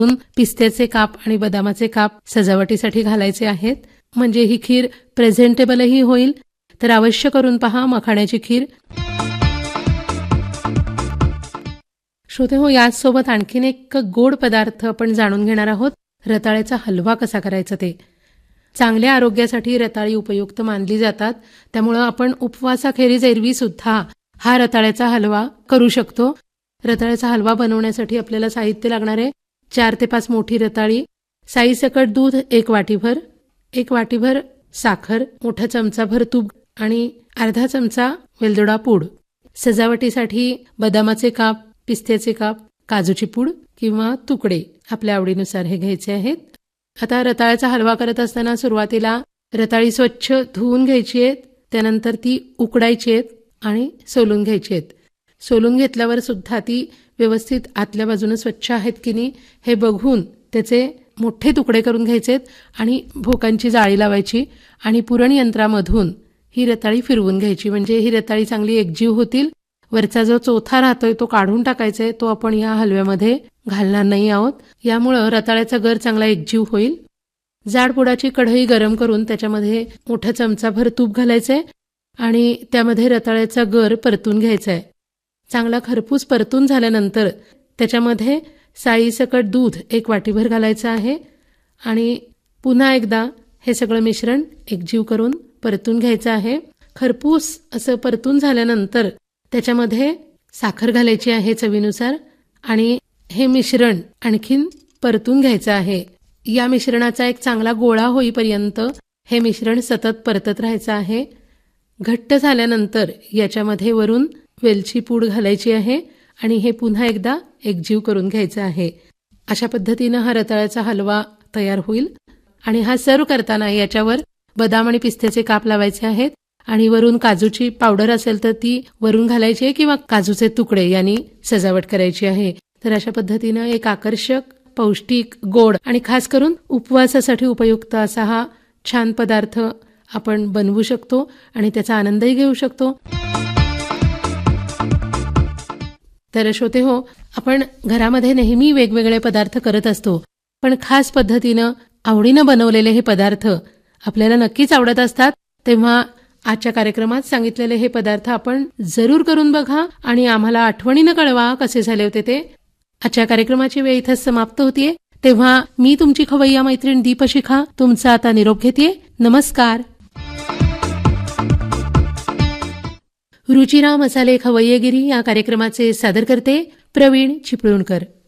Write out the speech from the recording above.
पिस्त्याचे काप आणि बदामाचे काप सजावटीसाठी घालायचे आहेत, म्हणजे ही खीर प्रेझेंटेबलही होईल. तर अवश्य करून पहा मखाण्याची खीर. श्रोतेहो, याचसोबत आणखीन एक गोड पदार्थ आपण जाणून घेणार आहोत. रताळ्याचा हलवा कसा करायचा ते. चांगल्या आरोग्यासाठी रताळी उपयुक्त मानली जातात, त्यामुळं आपण उपवासाखेरीज एरवी सुद्धा हा रताळ्याचा हलवा करू शकतो. रताळ्याचा हलवा बनवण्यासाठी आपल्याला साहित्य लागणारे 4 ते 5 मोठी रताळी, साईसकट दूध 1 वाटीभर, 1 वाटीभर साखर, मोठा चमचाभर तूप आणि अर्धा चमचा वेलदोडा पूड. सजावटीसाठी बदामाचे काप, पिस्त्याचे काप, काजूची पूड किंवा तुकडे आपल्या आवडीनुसार हे घ्यायचे आहेत. आता रताळ्याचा हलवा करत असताना सुरुवातीला रताळी स्वच्छ धुवून घ्यायची आहेत, त्यानंतर ती उकडायची आहेत आणि सोलून घ्यायची आहेत. सोलून घेतल्यावर सुद्धा ती व्यवस्थित आतल्या बाजूने स्वच्छ आहेत की नाही हे बघून त्याचे मोठे तुकडे करून घ्यायचे आणि भोकांची जाळी लावायची आणि पुरण यंत्रामधून ही रताळी फिरवून घ्यायची, म्हणजे ही रताळी चांगली एकजीव होतील. वरचा जो चोथा राहतोय तो काढून टाकायचा, तो आपण या हलव्यामध्ये घालणार नाही आहोत. यामुळं रताळ्याचा गर चांगला एकजीव होईल. जाड बुडाची कढई गरम करून त्याच्यामध्ये मोठा चमचाभर तूप घालायचंय आणि त्यामध्ये रताळ्याचा गर परतून घ्यायचा आहे. चांगला खरपूस परतून झाल्यानंतर त्याच्यामध्ये साईसकट दूध 1 वाटीभर घालायचं आहे आणि पुन्हा एकदा हे सगळं मिश्रण एकजीव करून परतून घ्यायचं आहे. खरपूस असं परतून झाल्यानंतर त्याच्यामध्ये साखर घालायची आहे चवीनुसार आणि हे मिश्रण आणखीन परतून घ्यायचं आहे. या मिश्रणाचा एक चांगला गोळा होईपर्यंत हे मिश्रण सतत परतत राहायचं आहे. घट्ट झाल्यानंतर याच्यामध्ये वरून वेलची पूड घालायची आहे आणि हे पुन्हा एकदा एकजीव करून घ्यायचं आहे. अशा पद्धतीनं हा रताळ्याचा हलवा तयार होईल आणि हा सर्व करताना याच्यावर बदाम आणि पिस्त्याचे काप लावायचे आहेत आणि वरून काजूची पावडर असेल तर ती वरून घालायची आहे किंवा काजूचे तुकडे यांनी सजावट करायची आहे. तर अशा पद्धतीनं एक आकर्षक, पौष्टिक, गोड आणि खास करून उपवासासाठी उपयुक्त असा हा छान पदार्थ आपण बनवू शकतो आणि त्याचा आनंदही घेऊ शकतो. तर श्रोतेहो, आपण घरामध्ये नेहमी वेगवेगळे पदार्थ करत असतो, पण खास पद्धतीनं आवडीनं बनवलेले हे पदार्थ आपल्याला नक्कीच आवडत असतात. तेव्हा आजच्या कार्यक्रमात सांगितलेले हे पदार्थ आपण जरूर करून बघा आणि आम्हाला आठवणीनं कळवा कसे झाले होते ते. आजच्या कार्यक्रमाची वेळ इथंच समाप्त होतीये. तेव्हा मी तुमची खवय्या मैत्रीण दीपशिखा तुमचा आता निरोप घेतेय. नमस्कार. रुचिरा मसाले खवय्येगिरी या कार्यक्रमाचे सादर करते प्रवीण चिपळूणकर.